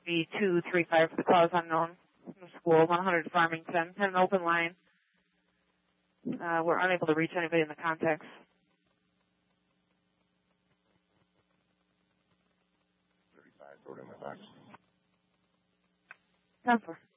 B235 for the cause unknown. School 100 Farmington. Had an open line. We're unable to reach anybody in the contacts. 35, sorting my facts. 10-4.